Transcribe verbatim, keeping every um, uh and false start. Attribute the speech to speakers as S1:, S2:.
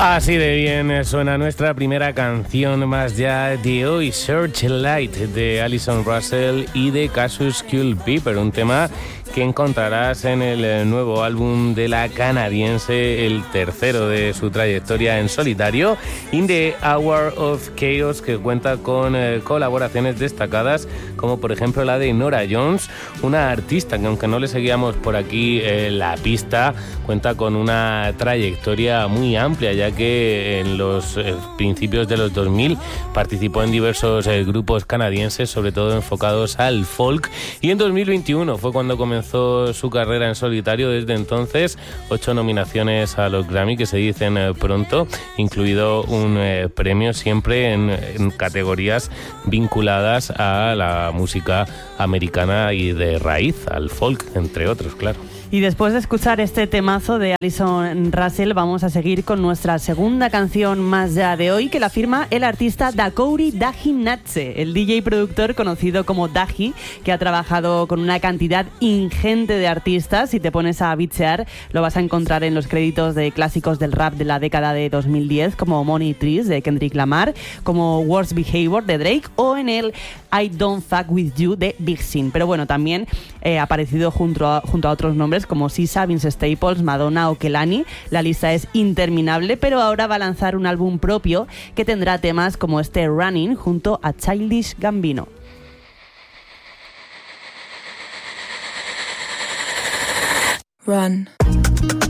S1: Así de bien suena nuestra primera canción más ya de hoy, Searchlight, de Alison Russell y de Cassius Culpepper, un tema que encontrarás en el nuevo álbum de la canadiense, el tercero de su trayectoria en solitario, In the Hour of Chaos, que cuenta con eh, colaboraciones destacadas como por ejemplo la de Norah Jones, una artista que aunque no le seguíamos por aquí eh, la pista, cuenta con una trayectoria muy amplia, ya que en los eh, principios de los dos mil participó en diversos eh, grupos canadienses, sobre todo enfocados al folk, y en dos mil veintiuno fue cuando comenzó su carrera en solitario. Desde entonces, ocho nominaciones a los Grammy, que se dicen eh, pronto, incluido un eh, premio siempre en, en categorías vinculadas a la música americana y de raíz, al folk, entre otros, claro.
S2: Y después de escuchar este temazo de Alison Russell, vamos a seguir con nuestra segunda canción más ya de hoy, que la firma el artista Dakouri Dahi Natse, el D J productor conocido como Dahi, que ha trabajado con una cantidad ingente de artistas. Si te pones a bichear, lo vas a encontrar en los créditos de clásicos del rap de la década de dos mil diez, como Money Trees de Kendrick Lamar, como Worst Behavior de Drake, o en el I Don't Fuck With You de Big Sean. Pero bueno, también eh, ha aparecido junto a, junto a otros nombres como Sisa, Vince Staples, Madonna o Kehlani. La lista es interminable, pero ahora va a lanzar un álbum propio que tendrá temas como este Running junto a Childish Gambino.
S3: Run.